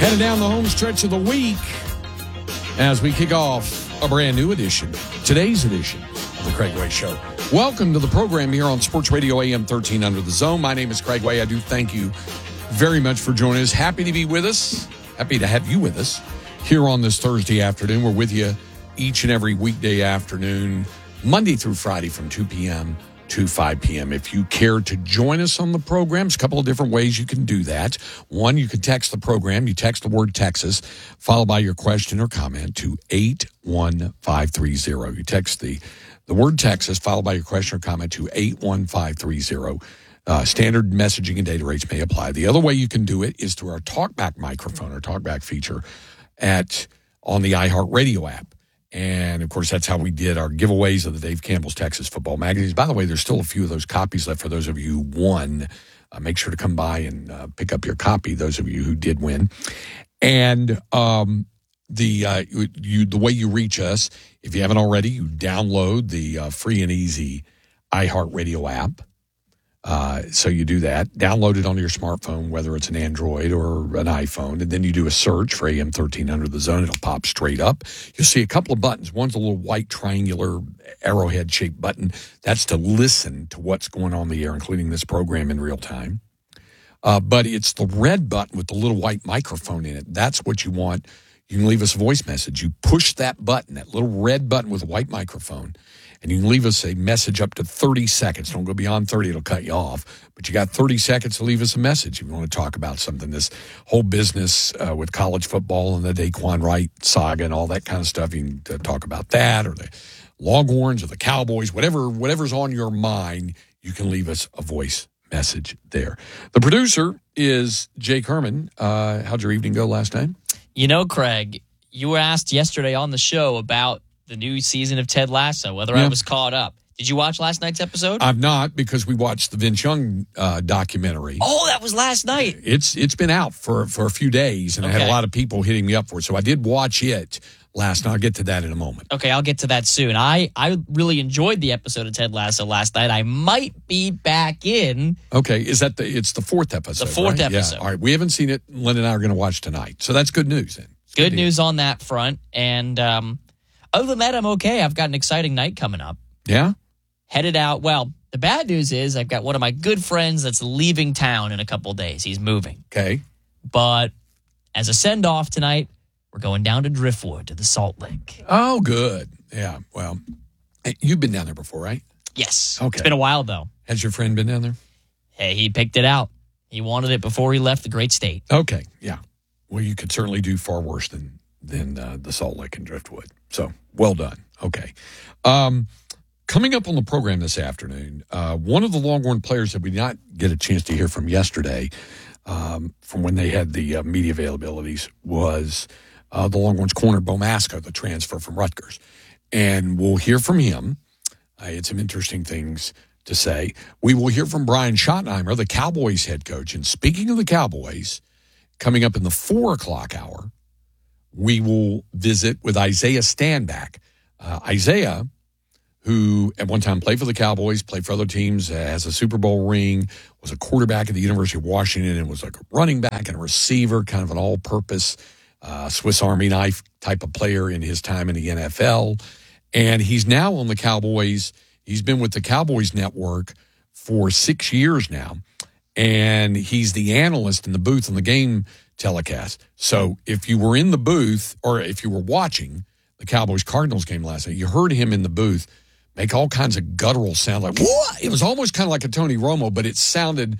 Headed down the home stretch of the week as we kick off a brand new edition, today's edition of the Craig Way Show. Welcome to the program here on Sports Radio AM 13 Under the Zone. My name is Craig Way. I do thank you very much for joining us. Happy to be with us. Happy to have you with us here on this Thursday afternoon. We're with you each and every weekday afternoon, Monday through Friday from 2 p.m. to 5 p.m. If you care to join us on the program, there's a couple of different ways you can do that. One, you can text the program. You text the word Texas, followed by your question or comment to 81530. You text the word Texas, followed by your question or comment to 81530. Standard messaging and data rates may apply. The other way you can do it is through our TalkBack microphone or TalkBack feature on the iHeartRadio app. And, of course, that's how we did our giveaways of the Dave Campbell's Texas Football magazines. By the way, there's still a few of those copies left for those of you who won. Make sure to come by and pick up your copy, those of you who did win. And the way you reach us, if you haven't already, you download the free and easy iHeartRadio app. So you do that, download it onto your smartphone, whether it's an Android or an iPhone, and then you do a search for AM 13 Under the Zone. It'll pop straight up. You'll see a couple of buttons. One's a little white triangular arrowhead-shaped button. That's to listen to what's going on in the air, including this program in real time. But it's the red button with the little white microphone in it. That's what you want. You can leave us a voice message. You push that button, that little red button with a white microphone, and you can leave us a message up to 30 seconds. Don't go beyond 30. It'll cut you off. But you got 30 seconds to leave us a message if you want to talk about something. This whole business with college football and the Daquan Wright saga and all that kind of stuff. You can talk about that or the Longhorns or the Cowboys, whatever's on your mind, you can leave us a voice message there. The producer is Jake Herman. How'd your evening go last night? You know, Craig, you were asked yesterday on the show about the new season of Ted Lasso, whether I was caught up. Did you watch last night's episode? I've not, because we watched the Vince Young documentary. Oh, that was last night. It's been out for a few days, and I had a lot of people hitting me up for it. So I did watch it last night. I'll get to that in a moment. Okay, I'll get to that soon. I really enjoyed the episode of Ted Lasso last night. I might be back in. Okay, it's the fourth episode, The fourth right? episode. Yeah. All right, we haven't seen it. Lynn and I are going to watch tonight. So that's good news then. Good news on that front. And other than that, I'm okay. I've got an exciting night coming up. Yeah? Headed out. Well, the bad news is I've got one of my good friends that's leaving town in a couple of days. He's moving. Okay. But as a send-off tonight, we're going down to Driftwood, to the Salt Lake. Oh, good. Yeah, well, you've been down there before, right? Yes. Okay. It's been a while, though. Has your friend been down there? Hey, he picked it out. He wanted it before he left the great state. Okay, yeah. Well, you could certainly do far worse than the Salt Lake and Driftwood. So, well done. Okay. Coming up on the program this afternoon, one of the Longhorn players that we did not get a chance to hear from yesterday, from when they had the media availabilities, was the Longhorns corner Bo Masco, the transfer from Rutgers. And we'll hear from him. He had some interesting things to say. We will hear from Brian Schottenheimer, the Cowboys head coach. And speaking of the Cowboys, coming up in the 4 o'clock hour, we will visit with Isaiah Stanback. Isaiah, who at one time played for the Cowboys, played for other teams, has a Super Bowl ring, was a quarterback at the University of Washington, and was like a running back and a receiver, kind of an all-purpose Swiss Army knife type of player in his time in the NFL. And he's now on the Cowboys. He's been with the Cowboys Network for 6 years now. And he's the analyst in the booth on the game telecast. So if you were in the booth, or if you were watching the Cowboys-Cardinals game last night, you heard him in the booth make all kinds of guttural sound, like, what? It was almost kind of like a Tony Romo, but it sounded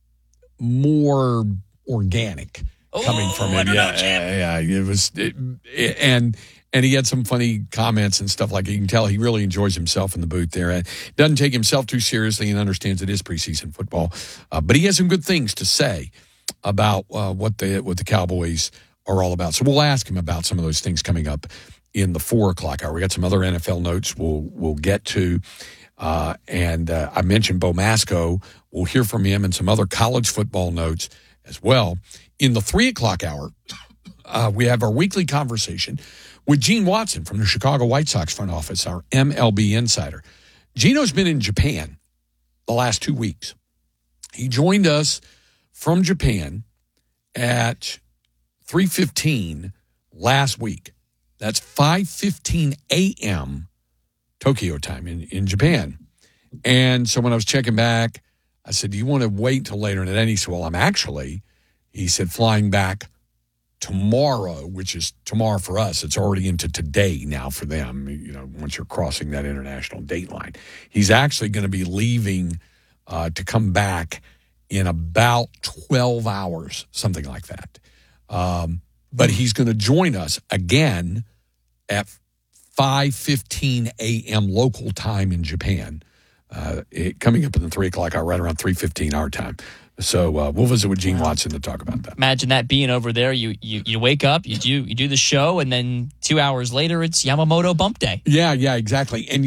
more organic coming from him. Yeah. It was, and he had some funny comments and stuff like that. You can tell he really enjoys himself in the booth there. Doesn't take himself too seriously and understands it is preseason football. But he has some good things to say about what the Cowboys are all about. So we'll ask him about some of those things coming up in the 4 o'clock hour. We got some other NFL notes we'll get to. And I mentioned Bo Masco. We'll hear from him and some other college football notes as well. In the 3 o'clock hour, we have our weekly conversation with Gene Watson from the Chicago White Sox front office, our MLB insider. Gino's been in Japan the last 2 weeks. He joined us from Japan at 3:15 last week. That's 5:15 a.m. Tokyo time in Japan. And so when I was checking back, I said, do you want to wait until later in the day? And he said, well, he said, flying back tomorrow, which is tomorrow for us. It's already into today now for them, once you're crossing that international date line. He's actually going to be leaving to come back in about 12 hours, something like that. But he's going to join us again at 5:15 a.m. local time in Japan, coming up in the 3 o'clock hour, right around 3:15 our time. So we'll visit with Gene Watson to talk about that. Imagine that being over there. You wake up, you do the show, and then 2 hours later, it's Yamamoto Bump Day. Yeah, exactly. And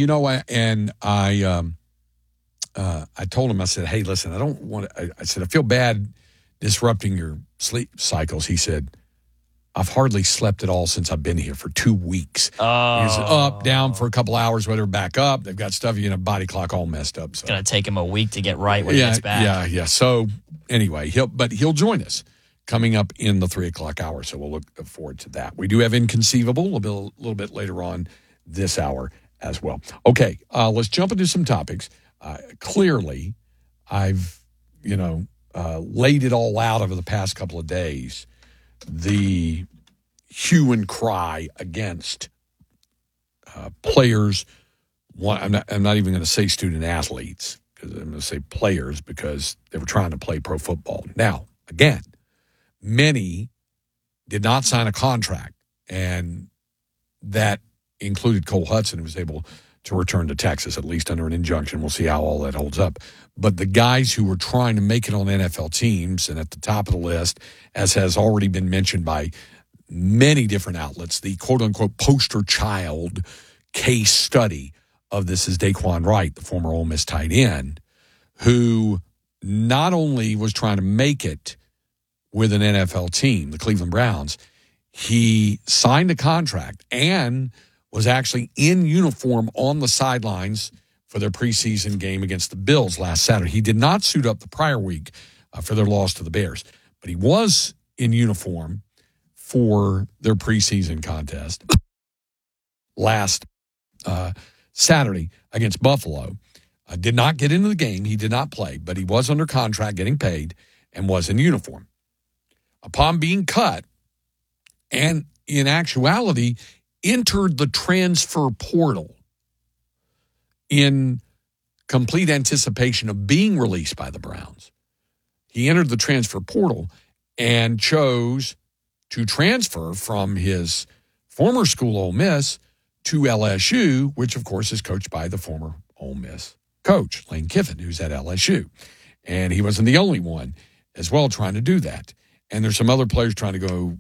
I told him, I said, hey, listen, I don't want to, I said, I feel bad disrupting your sleep cycles. He said, I've hardly slept at all since I've been here for 2 weeks. Oh. He's up, down for a couple hours, whatever, back up. They've got stuff, body clock all messed up. So. It's going to take him a week to get right when he gets back. Yeah. So anyway, he'll join us coming up in the 3 o'clock hour. So we'll look forward to that. We do have Inconceivable a little bit later on this hour as well. Okay, let's jump into some topics. Clearly, I've, laid it all out over the past couple of days. The hue and cry against players. I'm not even going to say student athletes, because I'm going to say players, because they were trying to play pro football. Now, again, many did not sign a contract, and that included Cole Hudson, who was able to return to Texas, at least under an injunction. We'll see how all that holds up. But the guys who were trying to make it on NFL teams, and at the top of the list, as has already been mentioned by many different outlets, the quote-unquote poster child case study of this is Daquan Wright, the former Ole Miss tight end, who not only was trying to make it with an NFL team, the Cleveland Browns, he signed a contract and was actually in uniform on the sidelines for their preseason game against the Bills last Saturday. He did not suit up the prior week for their loss to the Bears, but he was in uniform for their preseason contest last Saturday against Buffalo. Did not get into the game. He did not play, but he was under contract, getting paid, and was in uniform. Upon being cut, and in actuality, entered the transfer portal in complete anticipation of being released by the Browns. He entered the transfer portal and chose to transfer from his former school, Ole Miss, to LSU, which, of course, is coached by the former Ole Miss coach, Lane Kiffin, who's at LSU. And he wasn't the only one as well trying to do that. And there's some other players trying to go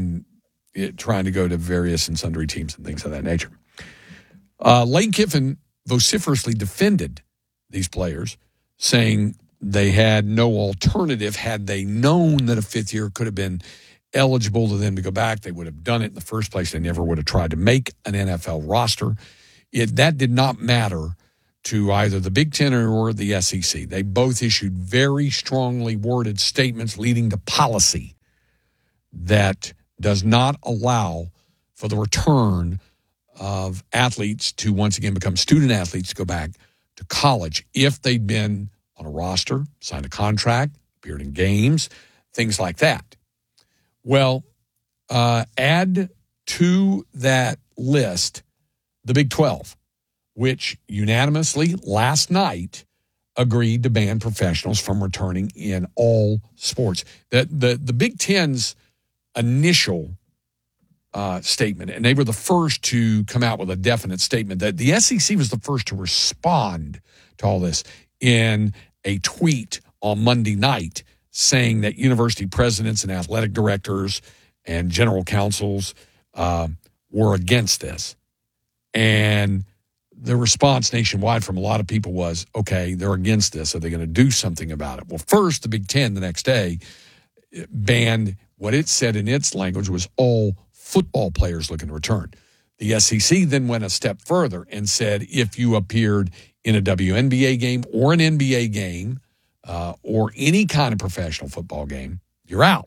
to various and sundry teams and things of that nature. Lane Kiffin vociferously defended these players, saying they had no alternative. Had they known that a fifth year could have been eligible to them to go back, they would have done it in the first place. They never would have tried to make an NFL roster. That did not matter to either the Big Ten or the SEC. They both issued very strongly worded statements leading to policy that does not allow for the return of athletes to once again become student athletes to go back to college if they'd been on a roster, signed a contract, appeared in games, things like that. Well, add to that list the Big 12, which unanimously last night agreed to ban professionals from returning in all sports. The Big Ten's initial statement, and they were the first to come out with a definite statement, that the SEC was the first to respond to all this in a tweet on Monday night, saying that university presidents and athletic directors and general counsels were against this. And the response nationwide from a lot of people was, okay, they're against this. Are they going to do something about it? Well, first, the Big Ten the next day banned what it said in its language was all football players looking to return. The SEC then went a step further and said if you appeared in a WNBA game or an NBA game or any kind of professional football game, you're out.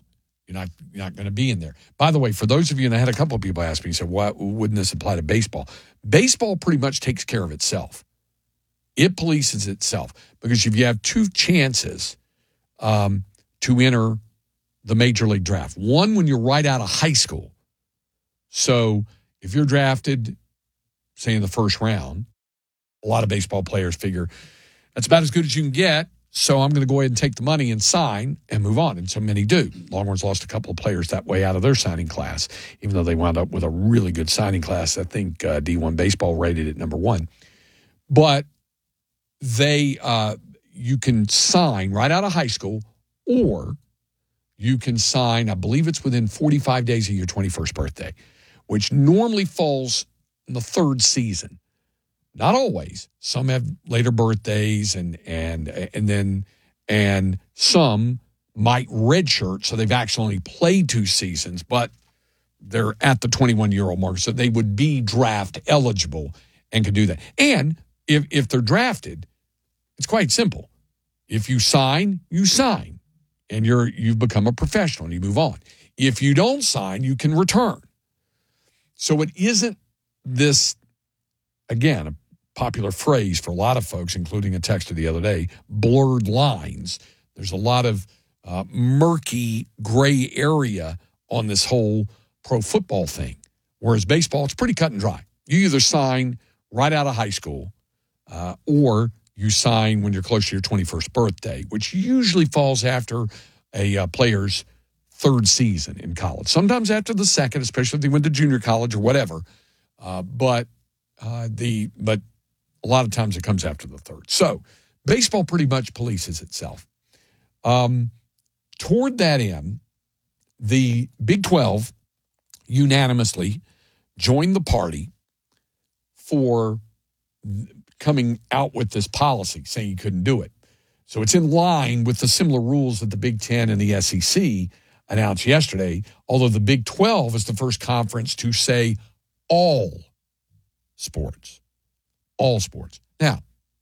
You're not going to be in there. By the way, for those of you, and I had a couple of people ask me, said, why wouldn't this apply to baseball? Baseball pretty much takes care of itself. It polices itself because if you have two chances to enter the major league draft, one when you're right out of high school. So if you're drafted, say in the first round, a lot of baseball players figure that's about as good as you can get. So I'm going to go ahead and take the money and sign and move on. And so many do. Longhorns lost a couple of players that way out of their signing class, even though they wound up with a really good signing class. I think D1 Baseball rated it number 1. But you can sign right out of high school, or you can sign, I believe it's within 45 days of your 21st birthday, which normally falls in the third season. Not always. Some have later birthdays and some might redshirt, so they've actually only played 2 seasons, but they're at the 21-year-old mark, so they would be draft eligible and could do that. And if they're drafted, it's quite simple. If you sign, you sign, and you've become a professional and you move on. If you don't sign, you can return. So it isn't this, again, a popular phrase for a lot of folks, including a texter the other day, blurred lines. There's a lot of murky gray area on this whole pro football thing, whereas baseball, it's pretty cut and dry. You either sign right out of high school or you sign when you're close to your 21st birthday, which usually falls after a player's third season in college. Sometimes after the second, especially if they went to junior college or whatever. But a lot of times it comes after the third. So baseball pretty much polices itself. Toward that end, the Big 12 unanimously joined the party for coming out with this policy, saying you couldn't do it. So it's in line with the similar rules that the Big 10 and the SEC announced yesterday, although the Big 12 is the first conference to say all sports. All sports. Now,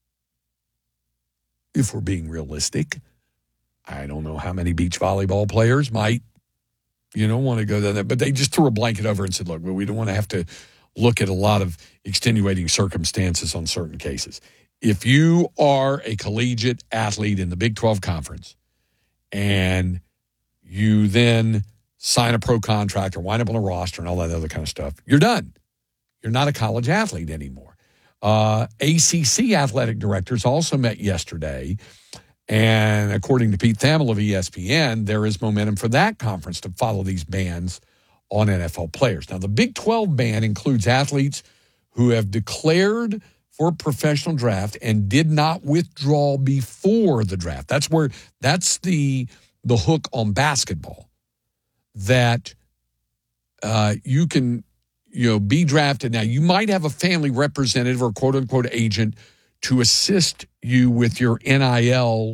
if we're being realistic, I don't know how many beach volleyball players might, want to go there, but they just threw a blanket over and said, look, we don't want to have to look at a lot of extenuating circumstances on certain cases. If you are a collegiate athlete in the Big 12 conference and you then sign a pro contract or wind up on a roster and all that other kind of stuff, you're done. You're not a college athlete anymore. ACC athletic directors also met yesterday, and according to Pete Thamel of ESPN, there is momentum for that conference to follow these bans on NFL players. Now, the Big 12 ban includes athletes who have declared for a professional draft and did not withdraw before the draft. That's the hook on basketball, that you can be drafted. Now, you might have a family representative or quote-unquote agent to assist you with your NIL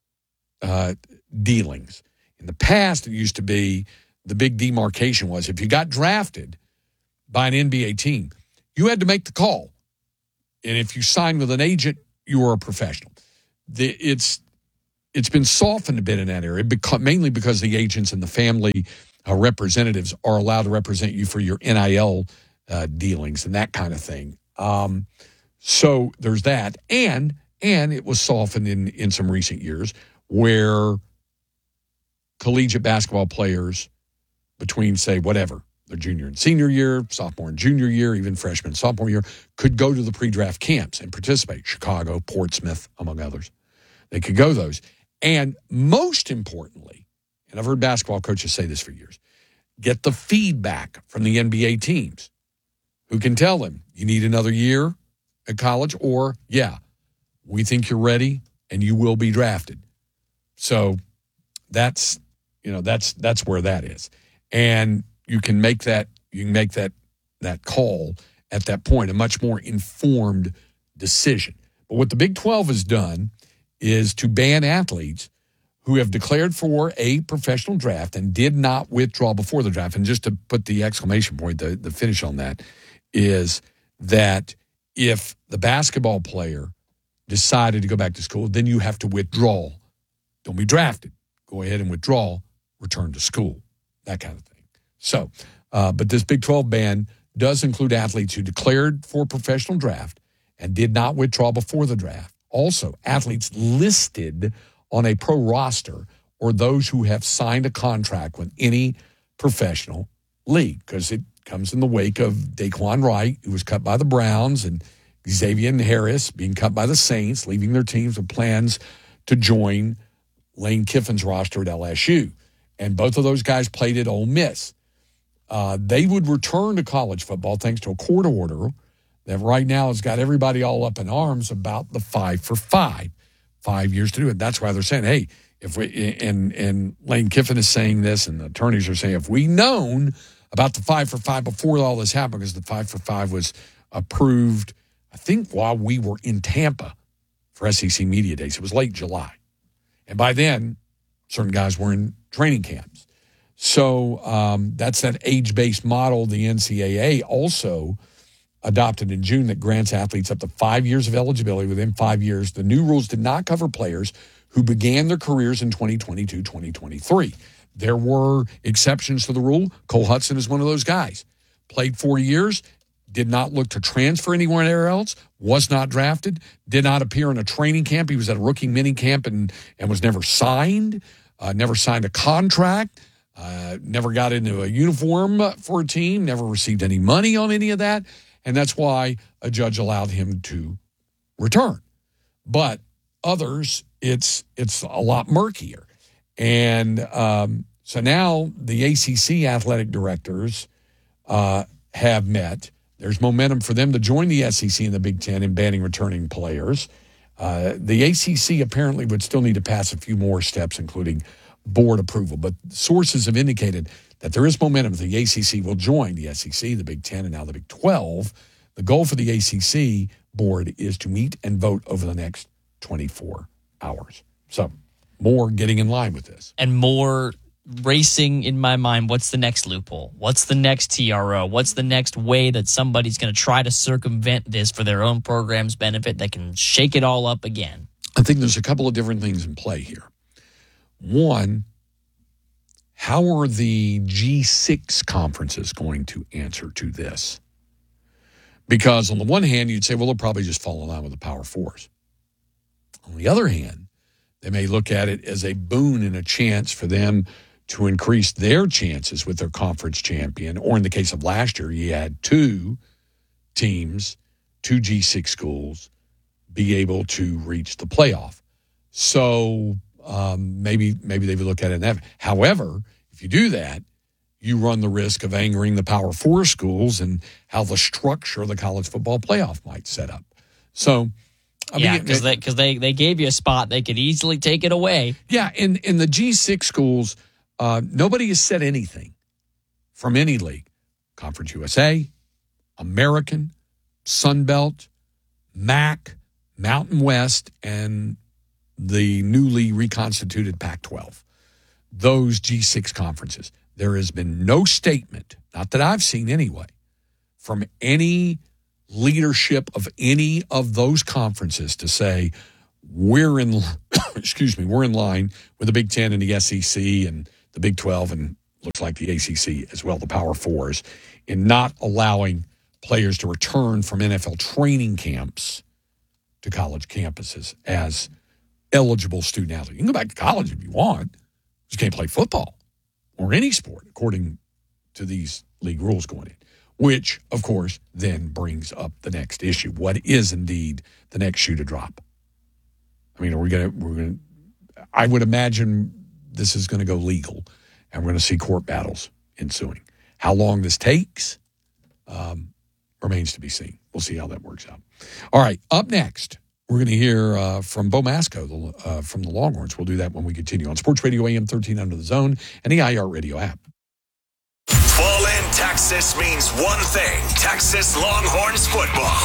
dealings. In the past, it used to be the big demarcation was if you got drafted by an NBA team, you had to make the call. And if you signed with an agent, you were a professional. It's been softened a bit in that area, mainly because the agents and the family representatives are allowed to represent you for your NIL dealings and that kind of thing. So there's that. And it was softened in some recent years where collegiate basketball players between, say, whatever, their junior and senior year, sophomore and junior year, even freshman and sophomore year, could go to the pre-draft camps and participate. Chicago, Portsmouth, among others. They could go those. And most importantly, and I've heard basketball coaches say this for years, get the feedback from the NBA teams who can tell them you need another year at college or, yeah, we think you're ready and you will be drafted. So that's where that is. And you can make that call at that point, a much more informed decision. But what the Big 12 has done is to ban athletes who have declared for a professional draft and did not withdraw before the draft. And just to put the exclamation point, the finish on that, is that if the basketball player decided to go back to school, then you have to withdraw. Don't be drafted. Go ahead and withdraw, return to school. that kind of thing. So, but this Big 12 ban does include athletes who declared for professional draft and did not withdraw before the draft. Also, athletes listed on a pro roster or those who have signed a contract with any professional league, because it comes in the wake of Daquan Wright, who was cut by the Browns, and Xavier Harris being cut by the Saints, leaving their teams with plans to join Lane Kiffin's roster at LSU. And both of those guys played at Ole Miss. They would return to college football thanks to a court order that right now has got everybody all up in arms about the 5 for 5. 5 years to do it. That's why they're saying, hey, if we and Lane Kiffin is saying this, and the attorneys are saying, if we known about the 5 for 5 before all this happened, because the 5 for 5 was approved, I think, while we were in Tampa for SEC Media Days. It was late July. And by then, certain guys were in training camps. So that's that age-based model the NCAA also adopted in June that grants athletes up to 5 years of eligibility within 5 years. The new rules did not cover players who began their careers in 2022, 2023. There were exceptions to the rule. Cole Hudson is one of those guys. Played 4 years, did not look to transfer anywhere else, was not drafted, did not appear in a training camp. He was at a rookie mini camp and was never signed a contract, never got into a uniform for a team, never received any money on any of that. And that's why a judge allowed him to return. But others, it's a lot murkier. And so now the ACC athletic directors have met. There's momentum for them to join the SEC and the Big Ten in banning returning players. The ACC apparently would still need to pass a few more steps, including board approval. But sources have indicated that there is momentum. The ACC will join the SEC, the Big Ten, and now the Big 12. The goal for the ACC board is to meet and vote over the next 24 hours. So more getting in line with this. And more racing in my mind. What's the next loophole? What's the next TRO? What's the next way that somebody's going to try to circumvent this for their own program's benefit that can shake it all up again? I think there's a couple of different things in play here. One, how are the G6 conferences going to answer to this? Because on the one hand, you'd say, well, they'll probably just fall in line with the Power Fours. On the other hand, they may look at it as a boon and a chance for them to increase their chances with their conference champion. Or in the case of last year, you had 2 teams, 2 G6 schools, be able to reach the playoff. So maybe they would look at it in that. However, if you do that, you run the risk of angering the Power 4 schools and how the structure of the college football playoff might set up. So, because they gave you a spot, they could easily take it away. Yeah, in the G6 schools, nobody has said anything from any league. Conference USA, American, Sun Belt, MAC, Mountain West, and the newly reconstituted Pac-12. Those G6 conferences. There has been no statement, not that I've seen anyway, from any leadership of any of those conferences to say we're in line with the Big Ten and the SEC and the Big 12 and looks like the ACC as well, the Power Fours, in not allowing players to return from NFL training camps to college campuses as eligible student athletes. You can go back to college if you want. You just can't play football or any sport, according to these league rules going in, which, of course, then brings up the next issue. What is indeed the next shoe to drop? I mean, we're going to, I would imagine this is going to go legal, and we're going to see court battles ensuing. How long this takes remains to be seen. We'll see how that works out. All right, up next, we're going to hear from Bo Masco from the Longhorns. We'll do that when we continue on Sports Radio AM 1300 The Zone and the iHeartRadio app. Fall in Texas means one thing: Texas Longhorns football.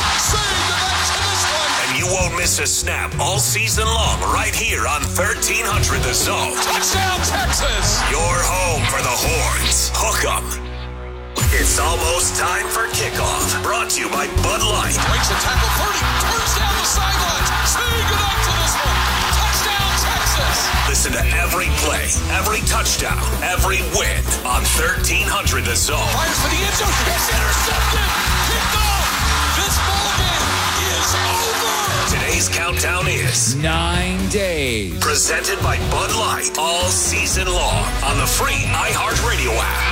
And you won't miss a snap all season long right here on 1300 The Zone. Touchdown, Texas! Your home for the Horns. Hook 'em. It's almost time for kickoff. Brought to you by Bud Light. Breaks a tackle 30, turns down the sidelines. Say goodnight to this one. Touchdown, Texas! Listen to every play, every touchdown, every win on 1300 The Zone. Fires for the end zone. It's intercepted. Picked off. This ballgame is over. Today's countdown is 9 days. presented by Bud Light all season long on the free iHeartRadio app.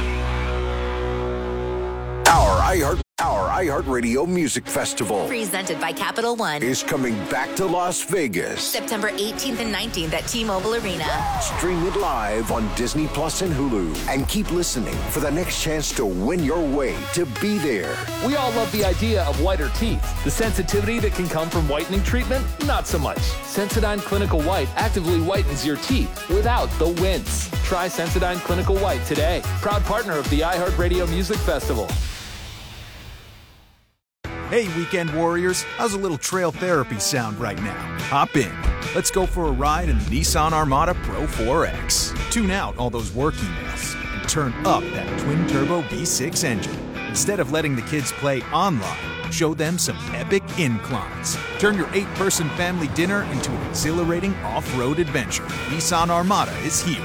Our iHeartRadio Music Festival Presented by Capital One. is coming back to Las Vegas. September 18th and 19th at T-Mobile Arena. Stream it live on Disney Plus and Hulu. And keep listening for the next chance to win your way to be there. We all love the idea of whiter teeth. The sensitivity that can come from whitening treatment, not so much. Sensodyne Clinical White actively whitens your teeth without the wince. Try Sensodyne Clinical White today. Proud partner of the iHeartRadio Music Festival. Hey, weekend warriors, how's a little trail therapy sound right now? Hop in. Let's go for a ride in the Nissan Armada Pro 4X. Tune out all those work emails and turn up that twin-turbo V6 engine. Instead of letting the kids play online, show them some epic inclines. Turn your 8-person family dinner into an exhilarating off-road adventure. Nissan Armada is here.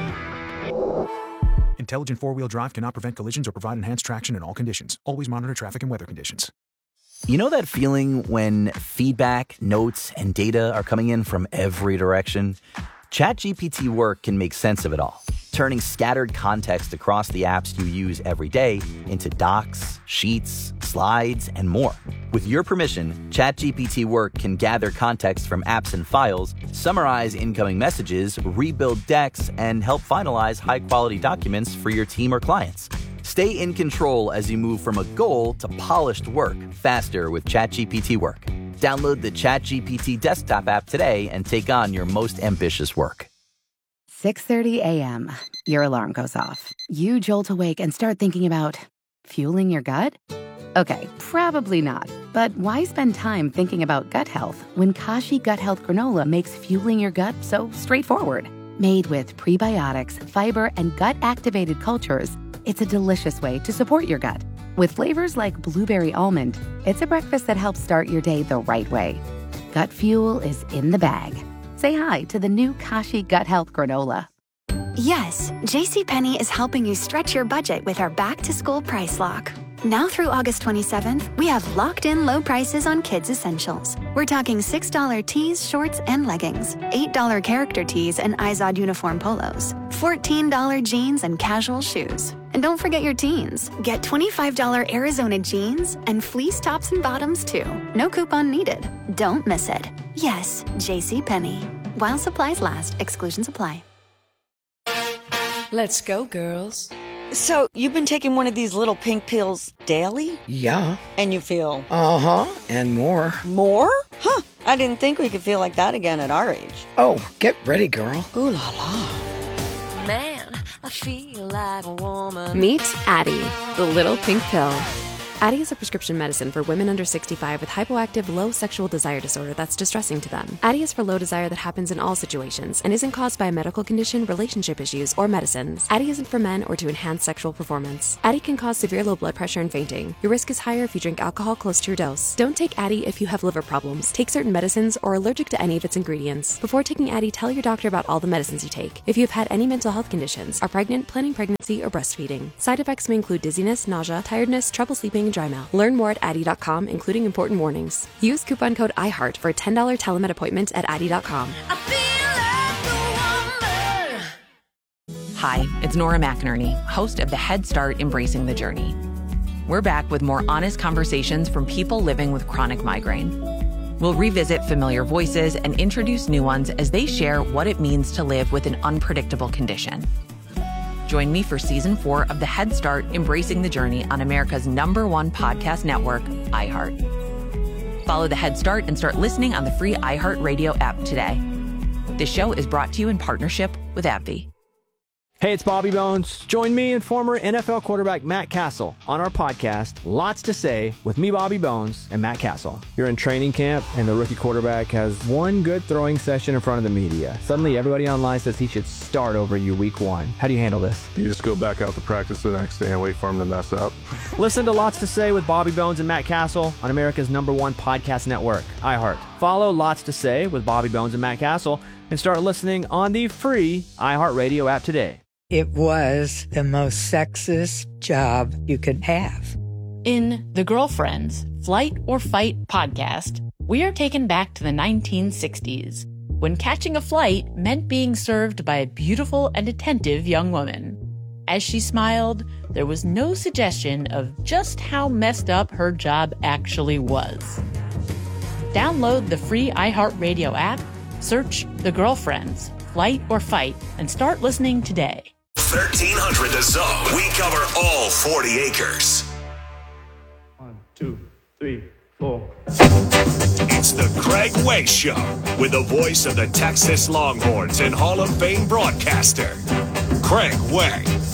Intelligent four-wheel drive cannot prevent collisions or provide enhanced traction in all conditions. Always monitor traffic and weather conditions. You know that feeling when feedback, notes, and data are coming in from every direction? ChatGPT Work can make sense of it all, turning scattered context across the apps you use every day into docs, sheets, slides, and more. With your permission, ChatGPT Work can gather context from apps and files, summarize incoming messages, rebuild decks, and help finalize high-quality documents for your team or clients. Stay in control as you move from a goal to polished work faster with ChatGPT Work. Download the ChatGPT desktop app today and take on your most ambitious work. 6:30 a.m. Your alarm goes off. You jolt awake and start thinking about fueling your gut? Okay, probably not. But why spend time thinking about gut health when Kashi Gut Health Granola makes fueling your gut so straightforward? Made with prebiotics, fiber, and gut-activated cultures, it's a delicious way to support your gut. With flavors like blueberry almond, it's a breakfast that helps start your day the right way. Gut fuel is in the bag. Say hi to the new Kashi Gut Health Granola. Yes, JCPenney is helping you stretch your budget with our back-to-school price lock. Now through August 27th, we have locked-in low prices on kids' essentials. We're talking $6 tees, shorts, and leggings, $8 character tees and Izod uniform polos, $14 jeans and casual shoes. And don't forget your teens. Get $25 Arizona jeans and fleece tops and bottoms, too. No coupon needed. Don't miss it. Yes, JCPenney. While supplies last, exclusions apply. Let's go, girls. So, you've been taking one of these little pink pills daily? Yeah. And you feel? Uh-huh, and more. More? Huh, I didn't think we could feel like that again at our age. Oh, get ready, girl. Ooh la la. Man, I feel like a woman. Meet Addyi, the little pink pill. Addyi is a prescription medicine for women under 65 with hypoactive low sexual desire disorder that's distressing to them. Addyi is for low desire that happens in all situations and isn't caused by a medical condition, relationship issues, or medicines. Addyi isn't for men or to enhance sexual performance. Addyi can cause severe low blood pressure and fainting. Your risk is higher if you drink alcohol close to your dose. Don't take Addyi if you have liver problems, take certain medicines, or are allergic to any of its ingredients. Before taking Addyi, tell your doctor about all the medicines you take. If you have had any mental health conditions, are pregnant, planning pregnancy, or breastfeeding. Side effects may include dizziness, nausea, tiredness, trouble sleeping, and dry mouth. Learn more at Addyi.com, including important warnings. Use coupon code IHEART for a $10 telemed appointment at Addyi.com. Hi, it's Nora McInerney, host of the Head Start Embracing the Journey. We're back with more honest conversations from people living with chronic migraine. We'll revisit familiar voices and introduce new ones as they share what it means to live with an unpredictable condition. Join me for Season 4 of the Head Start Embracing the Journey on America's #1 podcast network, iHeart. Follow the Head Start and start listening on the free iHeartRadio app today. This show is brought to you in partnership with AbbVie. Hey, it's Bobby Bones. Join me and former NFL quarterback Matt Castle on our podcast, Lots to Say, with me, Bobby Bones, and Matt Castle. You're in training camp, and the rookie quarterback has one good throwing session in front of the media. Suddenly, everybody online says he should start over you week 1. How do you handle this? You just go back out to practice the next day and wait for him to mess up. Listen to Lots to Say with Bobby Bones and Matt Castle on America's #1 podcast network, iHeart. Follow Lots to Say with Bobby Bones and Matt Castle and start listening on the free iHeartRadio app today. It was the most sexist job you could have. In The Girlfriends, Flight or Fight podcast, we are taken back to the 1960s, when catching a flight meant being served by a beautiful and attentive young woman. As she smiled, there was no suggestion of just how messed up her job actually was. Download the free iHeartRadio app, search The Girlfriends, Flight or Fight, and start listening today. 1300 The Zone. We cover all 40 acres. 1, 2, 3, 4. It's the Craig Way Show with the voice of the Texas Longhorns and Hall of Fame broadcaster, Craig Way.